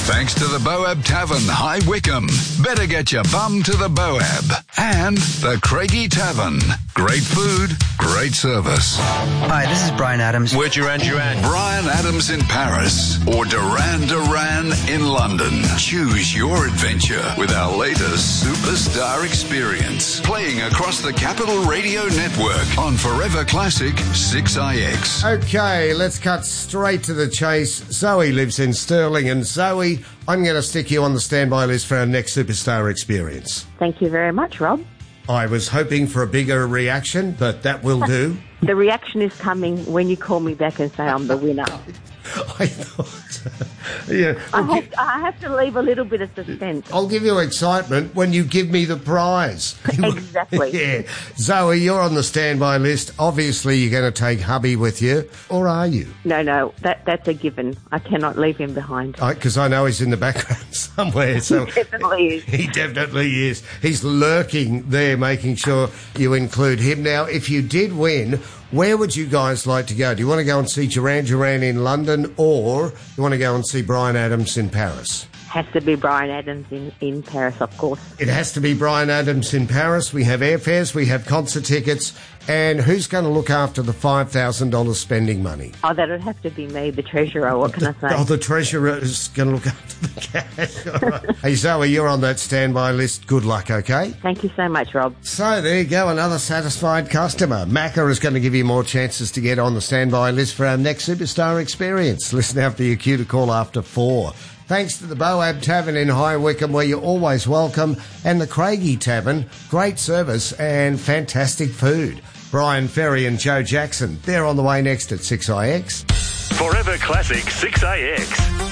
Thanks to the Boab Tavern, High Wycombe. Better get your bum to the Boab. And the Craigie Tavern. Great food, great service. Hi, this is Brian Adams. We're Duran Duran. Brian Adams in Paris or Duran Duran in London. Choose your adventure with our latest Superstar Experience. Playing across the Capital Radio Network on Forever Classic 6IX. Okay, let's cut straight to the chase. Zoe lives in Stirling, and Zoe, I'm going to stick you on the standby list for our next Superstar Experience. Thank you very much, Rob. I was hoping for a bigger reaction, but that will do. The reaction is coming when you call me back and say I'm the winner. I thought... yeah. I have to leave a little bit of suspense. I'll give you excitement when you give me the prize. Exactly. Yeah. Zoe, you're on the standby list. Obviously, you're going to take hubby with you. Or are you? No, that's a given. I cannot leave him behind. Because I know he's in the background somewhere. So He definitely is. He definitely is. He's lurking there, making sure you include him. Now, if you did win, where would you guys like to go? Do you want to go and see Duran Duran in London, or you want to go and see Brian Adams in Paris? Has to be Brian Adams in Paris, of course. It has to be Brian Adams in Paris. We have airfares, we have concert tickets, and who's going to look after the $5,000 spending money? Oh, that would have to be me, the treasurer. What can I say? Oh, the treasurer is going to look after the cash. All right. Hey, Zoe, you're on that standby list. Good luck, okay? Thank you so much, Rob. So there you go, another satisfied customer. Macca is going to give you more chances to get on the standby list for our next Superstar Experience. Listen out for your cue to call after 4. Thanks to the Boab Tavern in High Wycombe, where you're always welcome, and the Craigie Tavern, great service and fantastic food. Brian Ferry and Joe Jackson, they're on the way next at 6IX. Forever Classic 6IX,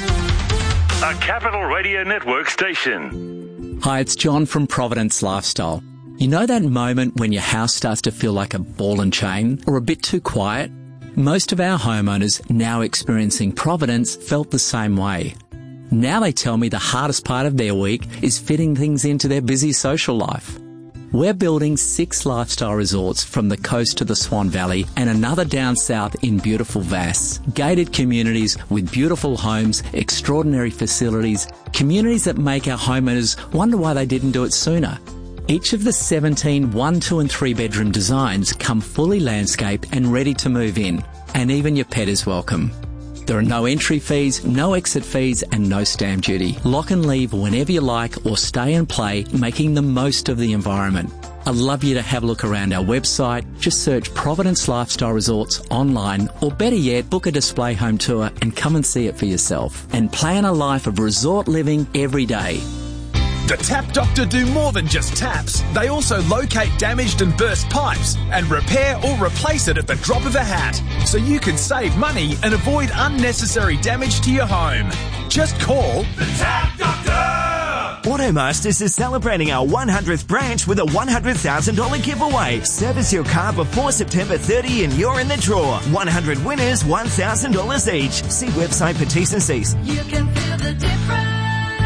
a Capital Radio Network station. Hi, it's John from Providence Lifestyle. You know that moment when your house starts to feel like a ball and chain or a bit too quiet? Most of our homeowners now experiencing Providence felt the same way. Now they tell me the hardest part of their week is fitting things into their busy social life. We're building 6 lifestyle resorts from the coast to the Swan Valley and another down south in beautiful Vass. Gated communities with beautiful homes, extraordinary facilities, communities that make our homeowners wonder why they didn't do it sooner. Each of the 17 1, 2 and 3 bedroom designs come fully landscaped and ready to move in, and even your pet is welcome. There are no entry fees, no exit fees and no stamp duty. Lock and leave whenever you like or stay and play, making the most of the environment. I'd love you to have a look around our website. Just search Providence Lifestyle Resorts online, or better yet, book a display home tour and come and see it for yourself. And plan a life of resort living every day. The Tap Doctor do more than just taps. They also locate damaged and burst pipes and repair or replace it at the drop of a hat, so you can save money and avoid unnecessary damage to your home. Just call the Tap Doctor! Automasters is celebrating our 100th branch with a $100,000 giveaway. Service your car before September 30 and you're in the draw. 100 winners, $1,000 each. See website for T's and C's. You can feel the difference.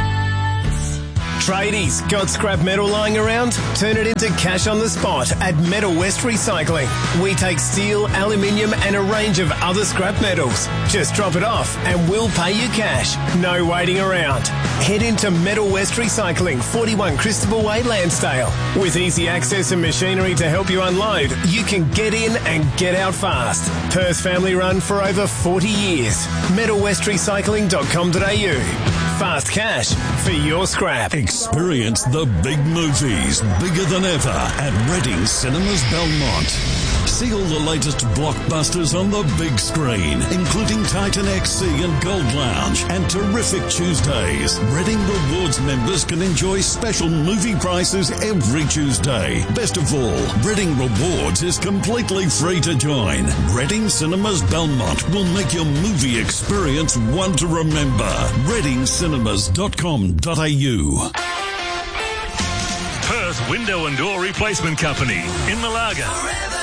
Tradies, got scrap metal lying around? Turn it into cash on the spot at Metal West Recycling. We take steel, aluminium and a range of other scrap metals. Just drop it off and we'll pay you cash. No waiting around. Head into Metal West Recycling, 41 Christopher Way, Lansdale. With easy access and machinery to help you unload, you can get in and get out fast. Perth family run for over 40 years. MetalWestRecycling.com.au. Fast cash for your scrap. Experience the big movies, bigger than ever, at Reading Cinemas Belmont. See all the latest blockbusters on the big screen, including Titan XC and Gold Lounge, and terrific Tuesdays. Reading Rewards members can enjoy special movie prices every Tuesday. Best of all, Reading Rewards is completely free to join. Reading Cinemas Belmont will make your movie experience one to remember. ReadingCinemas.com.au. Perth Window and Door Replacement Company in Malaga.